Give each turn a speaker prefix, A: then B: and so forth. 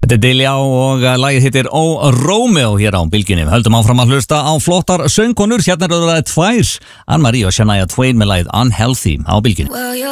A: Þetta er Diljá og lagið hittir Ó Rómeó hér á Bylgjunni. Höldum áfram að hlusta á flottar söngkonur. Hérna eru það tvær, Anne-Marie og Shania Twain með lagið Unhealthy á Bylgjunni.